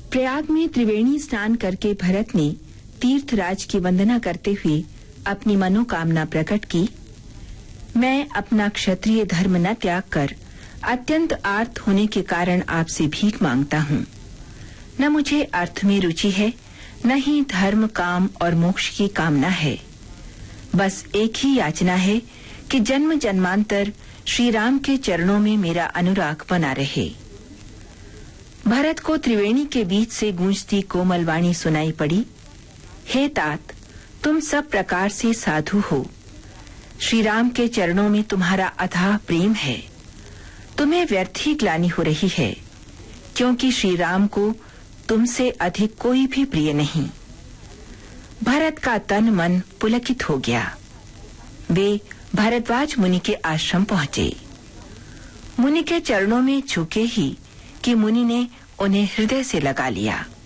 प्रयाग में त्रिवेणी स्नान करके भरत ने तीर्थराज की वंदना करते हुए अपनी मनोकामना प्रकट की। मैं अपना क्षत्रिय धर्म न त्याग कर अत्यंत आर्त होने के कारण आपसे भीख मांगता हूँ। न मुझे अर्थ में रुचि है, न ही धर्म, काम और मोक्ष की कामना है। बस एक ही याचना है कि जन्म जन्मांतर श्री राम के चरणों में मेरा अनुराग बना रहे। भरत को त्रिवेणी के बीच से गूंजती कोमल वाणी सुनाई पड़ी। हे तात, तुम सब प्रकार से साधु हो। श्री राम के चरणों में तुम्हारा अथाह प्रेम है। तुम्हें व्यर्थ ही ग्लानि हो रही है, क्योंकि श्री राम को तुमसे अधिक कोई भी प्रिय नहीं। भरत का तन मन पुलकित हो गया। वे भरद्वाज मुनि के आश्रम पहुंचे। मुनि के चरणों में झुके ही कि मुनि ने उन्हें हृदय से लगा लिया।